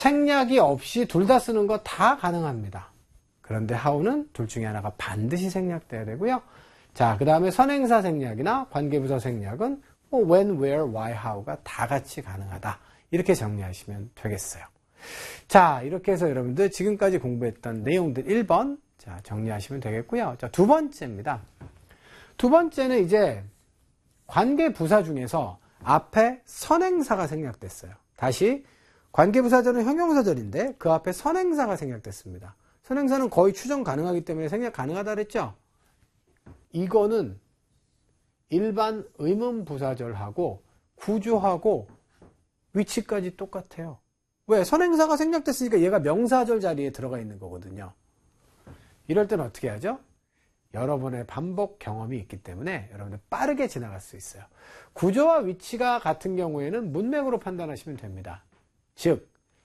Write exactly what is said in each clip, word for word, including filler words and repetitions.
생략이 없이 둘 다 쓰는 거 다 가능합니다. 그런데 how는 둘 중에 하나가 반드시 생략돼야 되고요. 자, 그 다음에 선행사 생략이나 관계부사 생략은 뭐 when, where, why, how가 다 같이 가능하다. 이렇게 정리하시면 되겠어요. 자, 이렇게 해서 여러분들 지금까지 공부했던 내용들 일 번 자, 정리하시면 되겠고요. 자, 두 번째입니다. 두 번째는 이제 관계부사 중에서 앞에 선행사가 생략됐어요. 다시 관계부사절은 형용사절인데 그 앞에 선행사가 생략됐습니다. 선행사는 거의 추정 가능하기 때문에 생략 가능하다 그랬죠? 이거는 일반 의문부사절하고 구조하고 위치까지 똑같아요. 왜? 선행사가 생략됐으니까 얘가 명사절 자리에 들어가 있는 거거든요. 이럴 때는 어떻게 하죠? 여러 번의 반복 경험이 있기 때문에 여러분들 빠르게 지나갈 수 있어요. 구조와 위치가 같은 경우에는 문맥으로 판단하시면 됩니다. 즉,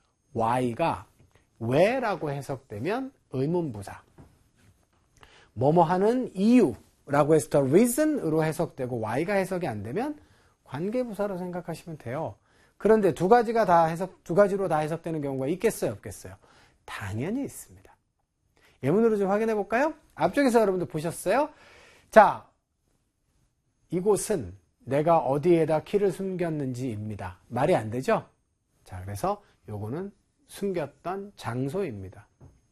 Y가 왜라고 해석되면 의문부사, 뭐뭐 하는 이유라고 해서 the reason으로 해석되고 Y가 해석이 안 되면 관계부사로 생각하시면 돼요. 그런데 두 가지가 다 해석, 두 가지로 다 해석되는 경우가 있겠어요, 없겠어요? 당연히 있습니다. 예문으로 좀 확인해 볼까요? 앞쪽에서 여러분들 보셨어요? 자, 이곳은 내가 어디에다 키를 숨겼는지입니다. 말이 안 되죠? 자, 그래서 요거는 숨겼던 장소입니다.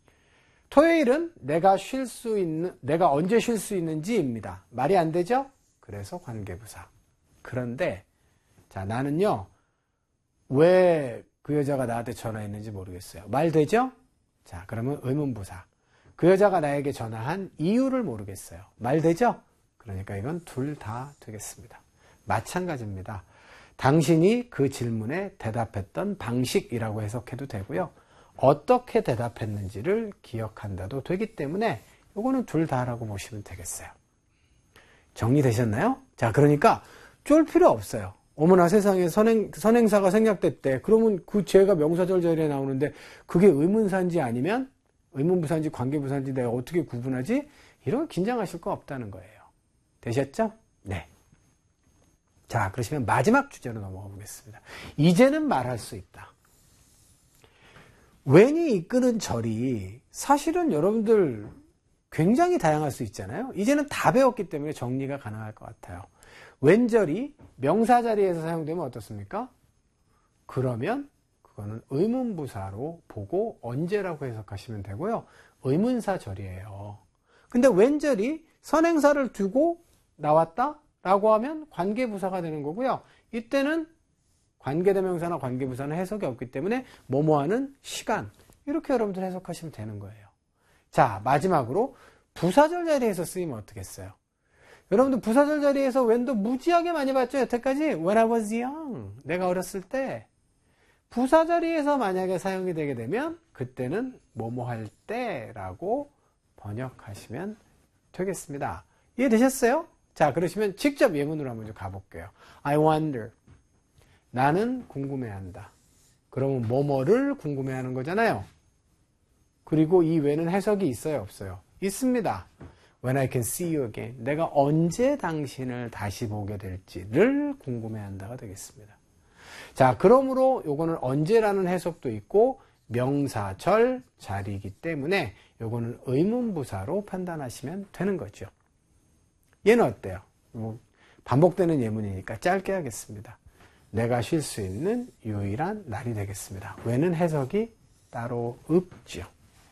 토요일은 내가 쉴 수 있는, 내가 언제 쉴 수 있는지입니다. 말이 안 되죠? 그래서 관계부사. 그런데, 자, 나는요, 왜 그 여자가 나한테 전화했는지 모르겠어요. 말 되죠? 자, 그러면 의문부사. 그 여자가 나에게 전화한 이유를 모르겠어요. 말 되죠? 그러니까 이건 둘 다 되겠습니다. 마찬가지입니다. 당신이 그 질문에 대답했던 방식이라고 해석해도 되고요. 어떻게 대답했는지를 기억한다도 되기 때문에 이거는 둘 다라고 보시면 되겠어요. 정리되셨나요? 자, 그러니까 쫄 필요 없어요. 어머나 세상에 선행, 선행사가 생략됐대. 그러면 그 죄가 명사절 자리에 나오는데 그게 의문사인지 아니면 의문부사인지 관계부사인지 내가 어떻게 구분하지? 이런 거 긴장하실 거 없다는 거예요. 되셨죠? 네. 자, 그러시면 마지막 주제로 넘어가 보겠습니다. 이제는 말할 수 있다. when이 이끄는 절이 사실은 여러분들 굉장히 다양할 수 있잖아요. 이제는 다 배웠기 때문에 정리가 가능할 것 같아요. when 절이 명사 자리에서 사용되면 어떻습니까? 그러면 그거는 의문부사로 보고 언제라고 해석하시면 되고요. 의문사 절이에요. 근데 when 절이 선행사를 두고 나왔다? 라고 하면 관계부사가 되는 거고요. 이때는 관계대명사나 관계부사는 해석이 없기 때문에 뭐뭐하는 시간 이렇게 여러분들 해석하시면 되는 거예요. 자, 마지막으로 부사절 자리에서 쓰이면 어떻겠어요? 여러분들 부사절 자리에서 when도 무지하게 많이 봤죠? 여태까지 when I was young 내가 어렸을 때 부사 자리에서 만약에 사용이 되게 되면 그때는 뭐뭐 할 때라고 번역하시면 되겠습니다. 이해되셨어요? 자, 그러시면 직접 예문으로 한번 좀 가볼게요. I wonder. 나는 궁금해한다. 그러면 뭐뭐를 궁금해하는 거잖아요. 그리고 이 when은 해석이 있어요, 없어요? 있습니다. When I can see you again. 내가 언제 당신을 다시 보게 될지를 궁금해한다가 되겠습니다. 자, 그러므로 요거는 언제라는 해석도 있고 명사절 자리이기 때문에 요거는 의문부사로 판단하시면 되는 거죠. 얘는 어때요? 뭐 반복되는 예문이니까 짧게 하겠습니다. 내가 쉴 수 있는 유일한 날이 되겠습니다. when은 해석이 따로 없죠.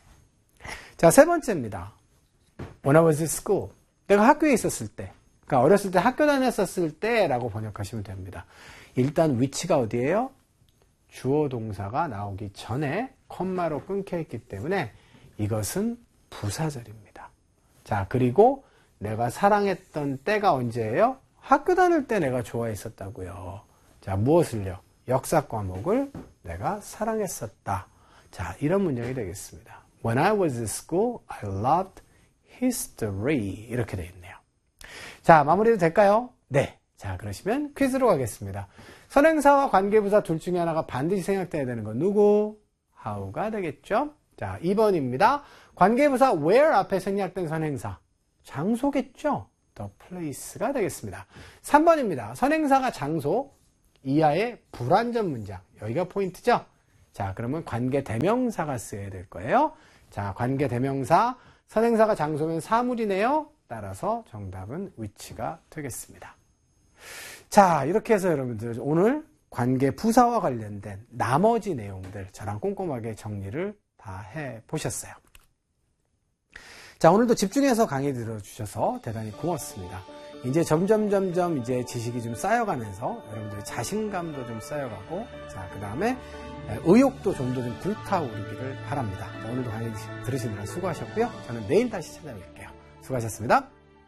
자, 세 번째입니다. When I was at school. 내가 학교에 있었을 때. 그러니까 어렸을 때 학교 다녔었을 때라고 번역하시면 됩니다. 일단 위치가 어디예요? 주어 동사가 나오기 전에 콤마로 끊겨 있기 때문에 이것은 부사절입니다. 자, 그리고 내가 사랑했던 때가 언제예요? 학교 다닐 때 내가 좋아했었다고요. 자, 무엇을요? 역사 과목을 내가 사랑했었다. 자, 이런 문장이 되겠습니다. When I was at school, I loved history. 이렇게 되어 있네요. 자, 마무리도 될까요? 네. 자, 그러시면 퀴즈로 가겠습니다. 선행사와 관계부사 둘 중에 하나가 반드시 생략돼야 되는 건 누구? how가 되겠죠? 자, 이 번입니다. 관계부사 where 앞에 생략된 선행사. 장소겠죠? the place가 되겠습니다. 삼 번입니다. 선행사가 장소 이하의 불완전 문장. 여기가 포인트죠? 자, 그러면 관계 대명사가 쓰여야 될 거예요. 자, 관계 대명사, 선행사가 장소면 사물이네요. 따라서 정답은 which가 되겠습니다. 자, 이렇게 해서 여러분들 오늘 관계 부사와 관련된 나머지 내용들 저랑 꼼꼼하게 정리를 다 해보셨어요. 자, 오늘도 집중해서 강의 들어주셔서 대단히 고맙습니다. 이제 점점 점점 이제 지식이 좀 쌓여가면서 여러분들의 자신감도 좀 쌓여가고, 자, 그 다음에 의욕도 좀 더 좀 불타오르기를 바랍니다. 자, 오늘도 강의 들으시느라 수고하셨고요. 저는 내일 다시 찾아뵐게요. 수고하셨습니다.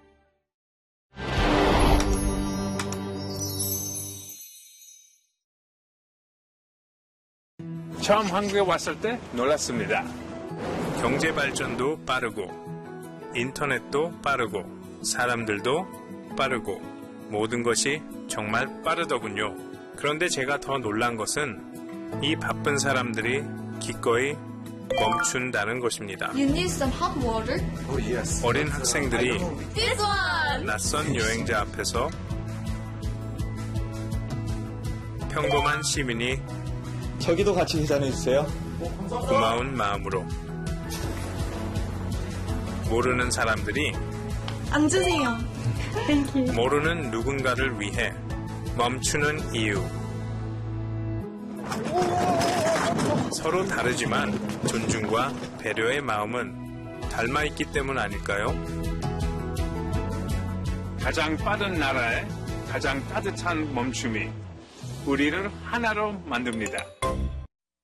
처음 한국에 왔을 때 놀랐습니다. 경제 발전도 빠르고 인터넷도 빠르고 사람들도 빠르고 모든 것이 정말 빠르더군요. 그런데 제가 더 놀란 것은 이 바쁜 사람들이 기꺼이 멈춘다는 것입니다. You need some hot water? Oh, yes. 어린 학생들이 This one! 낯선 여행자 앞에서 평범한 시민이 저기도 같이 계산해주세요. 고마운 마음으로 모르는 사람들이 앉으세요. 모르는 누군가를 위해 멈추는 이유. 서로 다르지만 존중과 배려의 마음은 닮아있기 때문 아닐까요? 가장 빠른 나라의 가장 따뜻한 멈춤이 우리를 하나로 만듭니다.